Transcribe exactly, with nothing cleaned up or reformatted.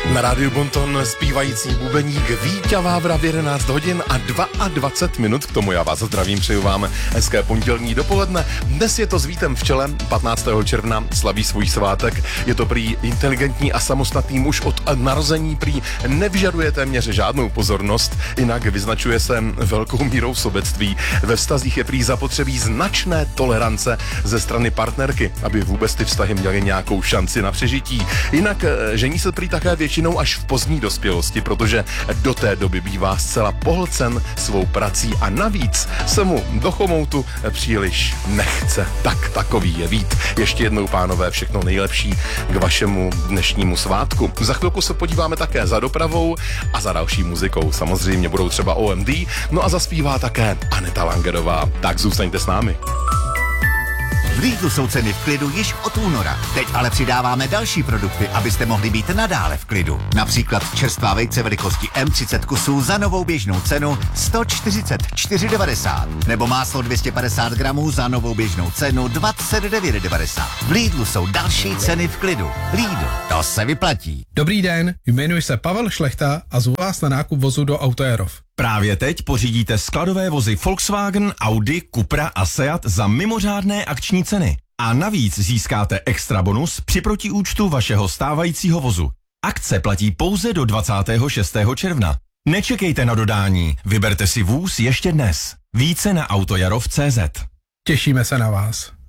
Na rádiu Bonton zpívající bubeník Víťa Vávra v jedenáct hodin a dvacet dva minut. K tomu já vás zdravím, přeju vám hezké pondělní dopoledne. Dnes je to s Vítem v čele, patnáctého června slaví svůj svátek. Je to prý inteligentní a samostatný muž od narození, prý nevžaduje téměř žádnou pozornost, jinak vyznačuje se velkou mírou sobectví. Ve vztazích je prý zapotřebí značné tolerance ze strany partnerky, aby vůbec ty vztahy měly nějakou šanci na přežití. Jinak žení se prý také většinou až v pozdní dospělosti, protože do té doby bývá zcela pohlcen svou prací a navíc se mu do chomoutu příliš nechce. Tak takový je Vít. Ještě jednou, pánové, všechno nejlepší k vašemu dnešnímu svátku. Za chvilku se podíváme také za dopravou a za další muzikou. Samozřejmě budou třeba O M D, no a zaspívá také Aneta Langerová. Tak zůstaňte s námi. V Lidlu jsou ceny v klidu již od února. Teď ale přidáváme další produkty, abyste mohli být nadále v klidu. Například čerstvá vejce velikosti M třicet kusů za novou běžnou cenu sto čtyřicet čtyři devadesát. Nebo máslo dvě stě padesát gramů za novou běžnou cenu dvacet devět devadesát. V Lidlu jsou další ceny v klidu. Lidl, to se vyplatí. Dobrý den, jmenuji se Pavel Šlechta a zvu vás na nákup vozu do Autoerov. Právě teď pořídíte skladové vozy Volkswagen, Audi, Cupra a Seat za mimořádné akční ceny. A navíc získáte extra bonus při protiúčtu vašeho stávajícího vozu. Akce platí pouze do dvacátého šestého června. Nečekejte na dodání, vyberte si vůz ještě dnes. Více na autojarov tečka cé zet. Těšíme se na vás.